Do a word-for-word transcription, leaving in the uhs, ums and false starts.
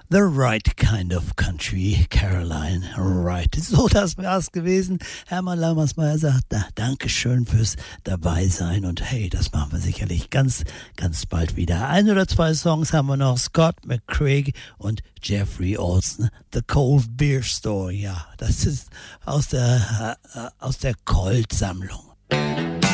The Right Kind of Country, Caroline Wright. So, das wär's gewesen. Hermann Lammersmeyer sagt, na, Dankeschön fürs Dabeisein und hey, das machen wir sicherlich ganz, ganz bald wieder. Ein oder zwei Songs haben wir noch, Scott McCraig und Jeffrey Olsen, The Cold Beer Store. Ja, das ist aus der, äh, aus der Colt-Sammlung.